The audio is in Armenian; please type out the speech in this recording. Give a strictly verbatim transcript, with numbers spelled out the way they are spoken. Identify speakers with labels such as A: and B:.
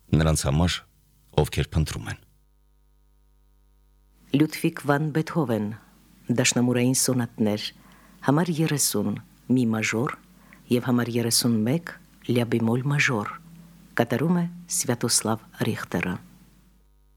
A: նրանց համար, ովքեր փնտրում են։
B: Լյուդվիգ վան Բեթհովեն, դաշնամուրային սոնատներ, համար երեսուն մի մաժոր և համար երեսունմեկ լյա բեմոլ մաժոր, կատարում է Սվյատոսլավ Ռիխտերը։